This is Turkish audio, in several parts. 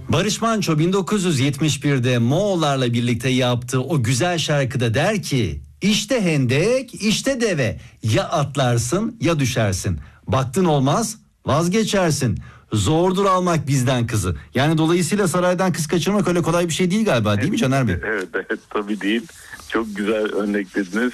Barış Manço 1971'de Moğollarla birlikte yaptığı o güzel şarkıda der ki: İşte hendek, işte deve. Ya atlarsın ya düşersin. Baktın olmaz, vazgeçersin. Zordur almak bizden kızı. Yani dolayısıyla saraydan kız kaçırmak öyle kolay bir şey değil galiba, değil mi Caner Bey? Evet, tabii değil. Çok güzel örneklediniz.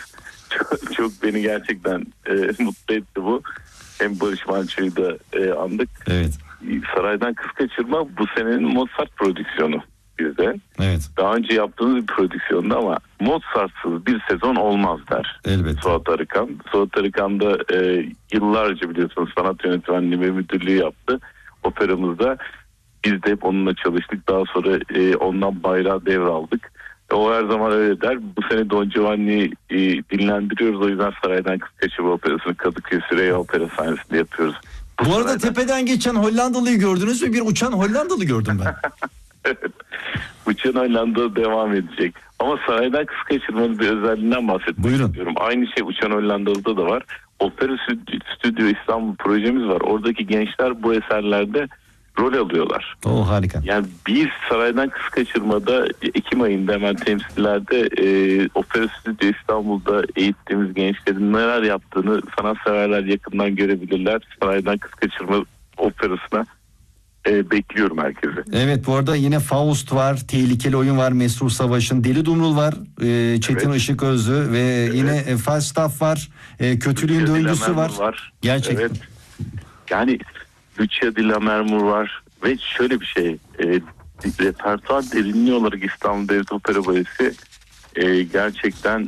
Çok beni gerçekten mutlu etti bu. Hem Barış Manço'yu da andık. Evet. Saraydan kız kaçırma bu senenin Mozart prodüksiyonu bizde. Evet. Daha önce yaptığımız bir prodüksiyonda ama Mozart'sız bir sezon olmaz der. Elbette. Suat Arıkan. Suat Arıkan da yıllarca biliyorsunuz sanat yönetmenliği ve müdürlüğü yaptı. Operamızda biz de hep onunla çalıştık. Daha sonra ondan bayrağı devraldık. O her zaman öyle der. Bu sene Don Giovanni'yi dinlendiriyoruz. O yüzden Saraydan Kız Kaçırma Operası'nı Kadıköy Süreyya Opera sahnesinde yapıyoruz. Bu arada tepeden geçen Hollandalı'yı gördünüz mü? Bir uçan Hollandalı gördüm ben. Evet. Uçan Hollanda devam edecek. Ama Saraydan Kız Kaçırma'nın bir özelliğinden bahsetmek istiyorum. Aynı şey Uçan Hollandalı'da da var. Opera Stüdyo İstanbul projemiz var. Oradaki gençler bu eserlerde rol alıyorlar. Oo, harika. Yani biz Saraydan Kız Kaçırma'da Ekim ayında hemen temsillerde Opera Stüdyo İstanbul'da eğittiğimiz gençlerin neler yaptığını sanatseverler yakından görebilirler. Saraydan Kız Kaçırma operasına bekliyorum herkese. Evet, bu arada yine Faust var, Tehlikeli Oyun var, Mesrur Savaş'ın, Deli Dumrul var, Çetin Evet. Işıközlü ve yine Falstaff var, Kötülüğün Döngüsü var. Gerçekten. Evet. Yani Lucia di Lammermoor var ve şöyle bir şey, repertuar derinliği olarak İstanbul Devlet Opera Balesi gerçekten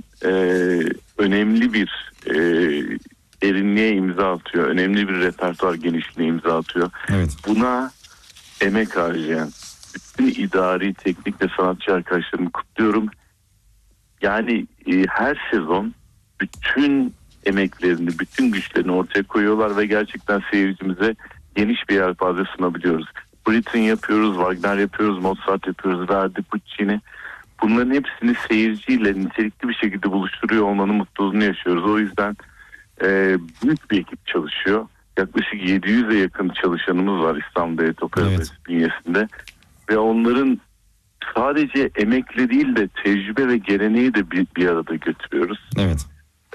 önemli bir derinliğe imza atıyor. Önemli bir repertuar genişliğine imza atıyor. Evet. Buna emek harcayan bütün idari, teknik ve sanatçı arkadaşlarımı kutluyorum. Yani her sezon bütün emeklerini, bütün güçlerini ortaya koyuyorlar ve gerçekten seyircimize geniş bir yelpaze sunabiliyoruz. Britten yapıyoruz, Wagner yapıyoruz, Mozart yapıyoruz, Verdi, Puccini. Bunların hepsini seyirciyle nitelikli bir şekilde buluşturuyor olmanın mutluluğunu yaşıyoruz. O yüzden büyük bir ekip çalışıyor. Yaklaşık 700'e yakın çalışanımız var İstanbul Devlet Opera Balesi bünyesinde. Ve onların sadece emekle değil de tecrübe ve geleneği de bir arada götürüyoruz. Evet.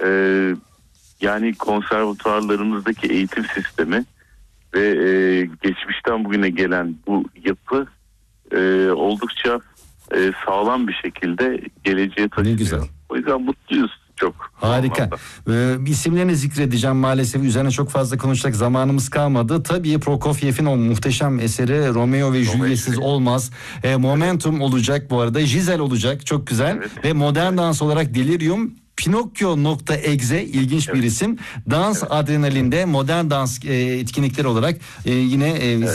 Yani konservatuarlarımızdaki eğitim sistemi ve geçmişten bugüne gelen bu yapı oldukça sağlam bir şekilde geleceğe taşıyor. Ne güzel. O yüzden mutluyuz çok. Harika. İsimlerini zikredeceğim maalesef, üzerine çok fazla konuşacak zamanımız kalmadı. Tabii Prokofiev'in o muhteşem eseri Romeo ve Juliet'siz olmaz. Momentum olacak bu arada. Giselle olacak. Çok güzel. Evet. Ve modern dans olarak Delirium. Pinokyo.exe ilginç bir isim. Dans Adrenalin'de modern dans etkinlikleri olarak yine